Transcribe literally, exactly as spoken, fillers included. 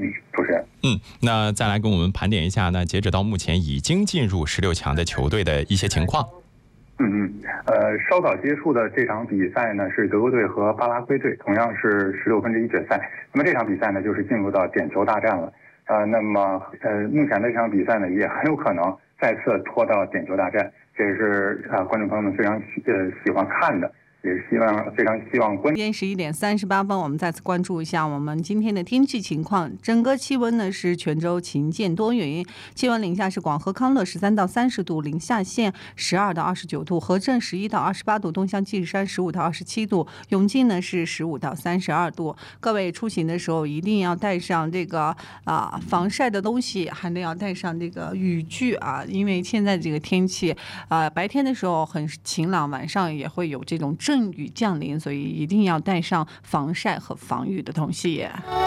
嗯，主持人。 嗯，那再来跟我们盘点一下，那截止到目前已经进入十六强的球队的一些情况。 嗯嗯，呃，稍早结束的这场比赛呢是德国队和巴拉圭队，同样是十六分之一决赛。那么这场比赛呢就是进入到点球大战了。呃，那么呃，目前的这场比赛呢也很有可能再次拖到点球大战，这也是啊、呃、观众朋友们非常喜呃喜欢看的。也是希望非常希望关。 今天十一点三十八分，我们再次关注一下我们今天的天气情况。整个气温呢是泉州晴见多云，气温零下是广和康乐十三到三十度，临夏县十二到二十九度，和镇十一到二十八度，东乡稷山十五到二十七度，永靖呢是十五到三十二度。各位出行的时候一定要带上这个啊、呃、防晒的东西，还得要带上这个雨具啊，因为现在这个天气啊、呃、白天的时候很晴朗，晚上也会有这种阵雨降临，所以一定要带上防晒和防雨的东西。